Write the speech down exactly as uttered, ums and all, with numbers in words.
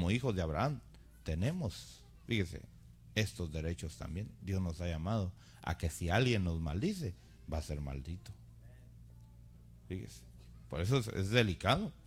como hijos de Abraham, tenemos, fíjese, estos derechos también. Dios nos ha llamado a que si alguien nos maldice, va a ser maldito. Fíjese, por eso es, es delicado.